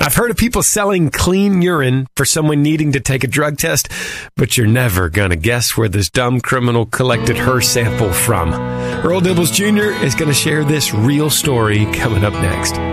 I've heard of people selling clean urine for someone needing to take a drug test, but you're never gonna guess where this dumb criminal collected her sample from. Earl Dibbles Jr. is gonna share this real story coming up next.